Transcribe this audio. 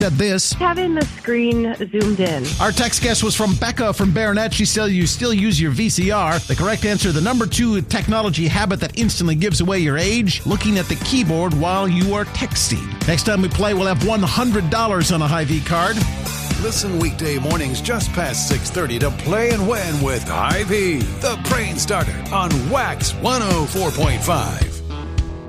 Said this. Having the screen zoomed in. Our text guest was from Becca from Baronet. She said you still use your VCR. The correct answer, the number 2 technology habit that instantly gives away your age, looking at the keyboard while you are texting. Next time we play, we'll have $100 on a Hy-Vee card. Listen weekday mornings just past 6:30 to Play and Win with Hy-Vee, the brain starter on Wax 104.5.